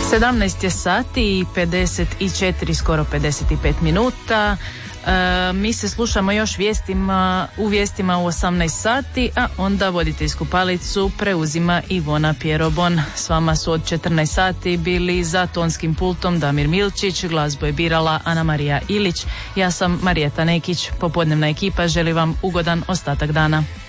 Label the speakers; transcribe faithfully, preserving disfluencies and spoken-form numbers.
Speaker 1: sedamnaest je sati i pedeset četiri, skoro pedeset pet minuta. E, mi se slušamo još vijestima, u vijestima u osamnaest sati, a onda voditeljsku palicu preuzima Ivona Pjerobon. S vama su od četrnaest sati bili za tonskim pultom Damir Milčić, glazbu je birala Ana Marija Ilić. Ja sam Marijeta Nekić, popodnevna ekipa želi vam ugodan ostatak dana.